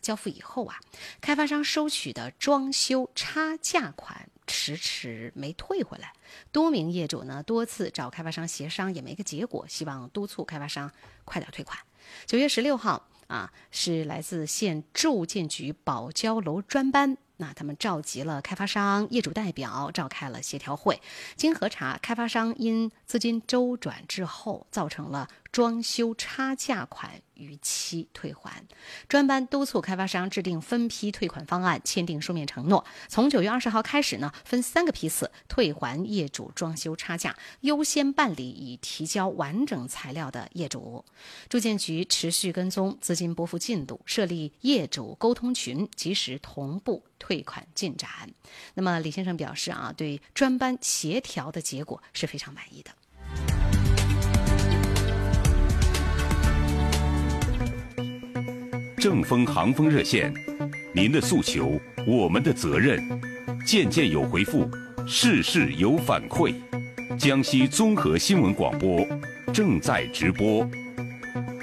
交付以后啊，开发商收取的装修差价款迟迟没退回来，多名业主呢多次找开发商协商也没个结果，希望督促开发商快点退款。9月16号是来自县住建局保交楼专班，那他们召集了开发商、业主代表，召开了协调会。经核查，开发商因资金周转滞后，造成了装修差价款逾期退还。专班督促开发商制定分批退款方案，签订书面承诺。从9月20号开始呢，分3个批次退还业主装修差价，优先办理已提交完整材料的业主。住建局持续跟踪资金拨付进度，设立业主沟通群，及时同步退款进展。那么李先生表示对专班协调的结果是非常满意的。 正风航风热线，您的诉求，我们的责任。件件有回复，事事有反馈。江西综合新闻广播正在直播。